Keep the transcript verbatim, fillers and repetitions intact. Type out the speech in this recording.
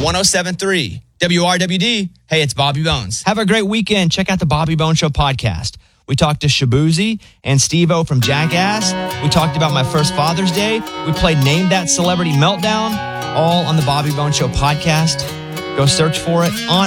one oh seven point three W R W D. Hey, it's Bobby Bones. Have a great weekend. Check out the Bobby Bones Show podcast. We talked to Shabuzi and Steve-O from Jackass. We talked about my first Father's Day. We played Name That Celebrity Meltdown, all on the Bobby Bones Show podcast. Go search for it on